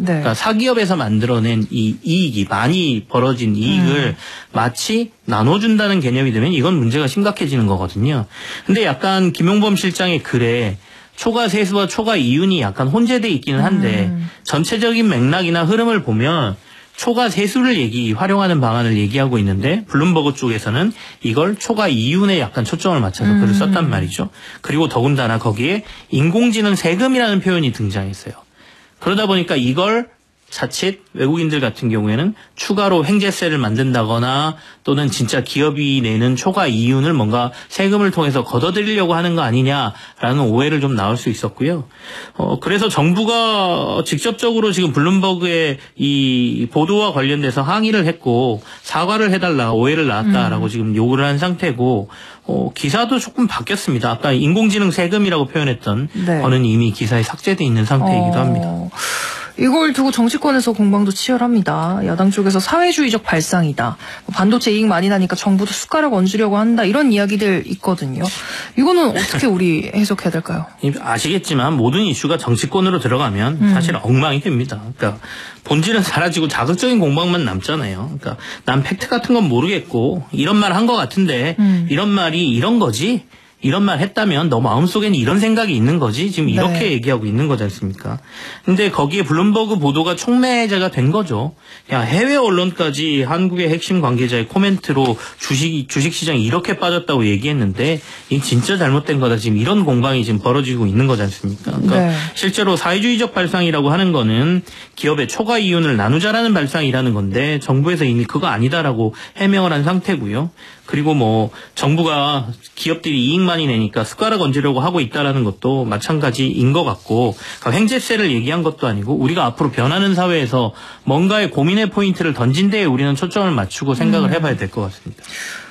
네. 그러니까 사기업에서 만들어낸 이 이익이 많이 벌어진 이익을 마치 나눠준다는 개념이 되면 이건 문제가 심각해지는 거거든요. 근데 약간 김용범 실장의 글에 초과 세수와 초과 이윤이 약간 혼재돼 있기는 한데 전체적인 맥락이나 흐름을 보면 초과 세수를 활용하는 방안을 얘기하고 있는데 블룸버그 쪽에서는 이걸 초과 이윤에 약간 초점을 맞춰서 글을 썼단 말이죠. 그리고 더군다나 거기에 인공지능 세금이라는 표현이 등장했어요. 그러다 보니까 이걸 자칫 외국인들 같은 경우에는 추가로 횡재세를 만든다거나 또는 진짜 기업이 내는 초과 이윤을 뭔가 세금을 통해서 걷어들이려고 하는 거 아니냐라는 오해를 좀 나올 수 있었고요. 그래서 정부가 직접적으로 지금 블룸버그의 이 보도와 관련돼서 항의를 했고 사과를 해달라, 오해를 낳았다라고 지금 요구를 한 상태고 기사도 조금 바뀌었습니다. 아까 인공지능 세금이라고 표현했던 네. 거는 이미 기사에 삭제돼 있는 상태이기도 합니다. 이걸 두고 정치권에서 공방도 치열합니다. 야당 쪽에서 사회주의적 발상이다. 반도체 이익 많이 나니까 정부도 숟가락 얹으려고 한다. 이런 이야기들 있거든요. 이거는 어떻게 우리 해석해야 될까요? 아시겠지만 모든 이슈가 정치권으로 들어가면 사실 엉망이 됩니다. 그러니까 본질은 사라지고 자극적인 공방만 남잖아요. 그러니까 난 팩트 같은 건 모르겠고 이런 말 한 것 같은데 이런 말이 이런 거지? 이런 말 했다면 너 마음속에는 이런 생각이 있는 거지? 지금 이렇게 네. 얘기하고 있는 거지 않습니까? 근데 거기에 블룸버그 보도가 촉매제가 된 거죠. 야, 해외 언론까지 한국의 핵심 관계자의 코멘트로 주식시장이 이렇게 빠졌다고 얘기했는데 이 진짜 잘못된 거다. 지금 이런 공방이 지금 벌어지고 있는 거지 않습니까? 그러니까 네. 실제로 사회주의적 발상이라고 하는 거는 기업의 초과 이윤을 나누자라는 발상이라는 건데 정부에서 이미 그거 아니다라고 해명을 한 상태고요. 그리고 뭐 정부가 기업들이 이익만이 내니까 숟가락 얹으려고 하고 있다라는 것도 마찬가지인 것 같고 그러니까 횡재세를 얘기한 것도 아니고 우리가 앞으로 변하는 사회에서 뭔가의 고민의 포인트를 던진 데에 우리는 초점을 맞추고 생각을 해봐야 될 것 같습니다.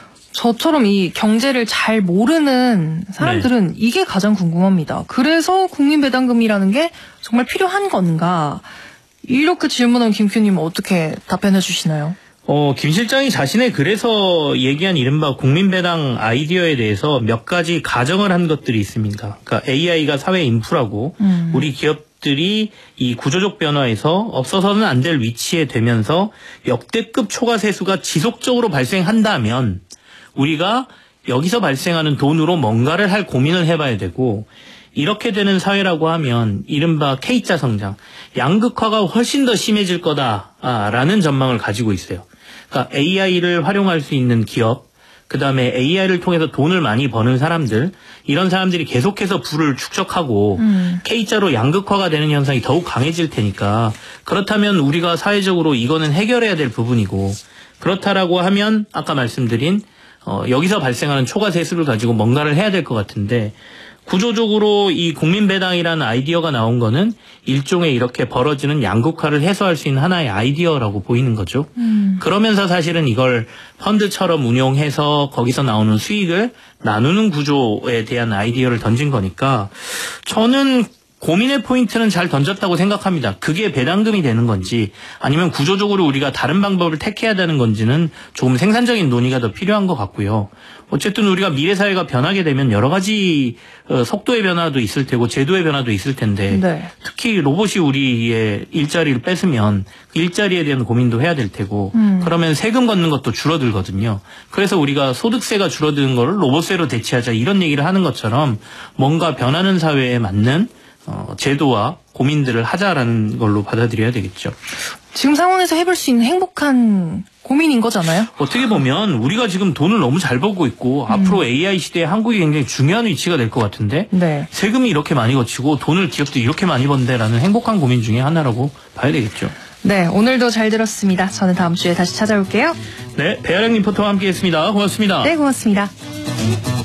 저처럼 이 경제를 잘 모르는 사람들은 이게 가장 궁금합니다. 그래서 국민배당금이라는 게 정말 필요한 건가? 이렇게 질문한 김큐님 어떻게 답변해 주시나요? 김 실장이 자신의 글에서 얘기한 이른바 국민배당 아이디어에 대해서 몇 가지 가정을 한 것들이 있습니다. 그러니까 AI가 사회 인프라고 우리 기업들이 이 구조적 변화에서 없어서는 안 될 위치에 되면서 역대급 초과 세수가 지속적으로 발생한다면 우리가 여기서 발생하는 돈으로 뭔가를 할 고민을 해봐야 되고 이렇게 되는 사회라고 하면 이른바 K자 성장, 양극화가 훨씬 더 심해질 거다라는 전망을 가지고 있어요. 그러니까 AI를 활용할 수 있는 기업, 그다음에 AI를 통해서 돈을 많이 버는 사람들, 이런 사람들이 계속해서 부를 축적하고 K자로 양극화가 되는 현상이 더욱 강해질 테니까 그렇다면 우리가 사회적으로 이거는 해결해야 될 부분이고 그렇다라고 하면 아까 말씀드린 여기서 발생하는 초과 세수를 가지고 뭔가를 해야 될 것 같은데 구조적으로 이 국민배당이라는 아이디어가 나온 거는 일종의 이렇게 벌어지는 양극화를 해소할 수 있는 하나의 아이디어라고 보이는 거죠. 그러면서 사실은 이걸 펀드처럼 운용해서 거기서 나오는 수익을 나누는 구조에 대한 아이디어를 던진 거니까 저는 고민의 포인트는 잘 던졌다고 생각합니다. 그게 배당금이 되는 건지 아니면 구조적으로 우리가 다른 방법을 택해야 되는 건지는 조금 생산적인 논의가 더 필요한 것 같고요. 어쨌든 우리가 미래 사회가 변하게 되면 여러 가지 속도의 변화도 있을 테고 제도의 변화도 있을 텐데 네. 특히 로봇이 우리의 일자리를 뺏으면 그 일자리에 대한 고민도 해야 될 테고 그러면 세금 걷는 것도 줄어들거든요. 그래서 우리가 소득세가 줄어드는 거를 로봇세로 대체하자 이런 얘기를 하는 것처럼 뭔가 변하는 사회에 맞는 제도와 고민들을 하자라는 걸로 받아들여야 되겠죠. 지금 상황에서 해볼 수 있는 행복한 고민인 거잖아요. 어떻게 보면 우리가 지금 돈을 너무 잘 벌고 있고 앞으로 AI 시대에 한국이 굉장히 중요한 위치가 될 것 같은데 네. 세금이 이렇게 많이 거치고 돈을 기업도 이렇게 많이 번대라는 행복한 고민 중에 하나라고 봐야 되겠죠. 네, 오늘도 잘 들었습니다. 저는 다음 주에 다시 찾아올게요. 네, 배아량 리포터와 함께했습니다. 고맙습니다. 네, 고맙습니다.